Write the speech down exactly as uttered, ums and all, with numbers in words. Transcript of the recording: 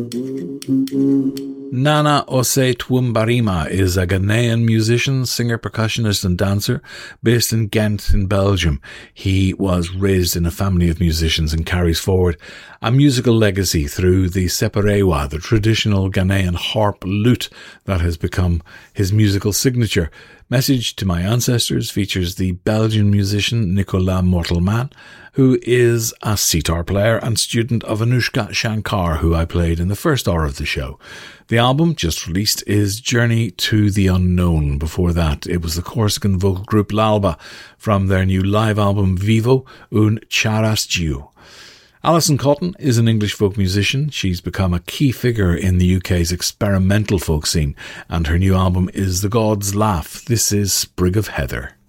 Nana Ose Twumbarima is a Ghanaian musician, singer, percussionist and dancer based in Ghent in Belgium. He was raised in a family of musicians and carries forward a musical legacy through the separewa, the traditional Ghanaian harp lute that has become his musical signature. Message to My Ancestors features the Belgian musician Nicolas Mortelman, who is a sitar player and student of Anushka Shankar, who I played in the first hour of the show. The album just released is Journey to the Unknown. Before that, it was the Corsican vocal group L'Alba from their new live album Vivo un Charastiu. Alison Cotton is an English folk musician. She's become a key figure in the U K's experimental folk scene, and her new album is The God's Laugh. This is Sprig of Heather.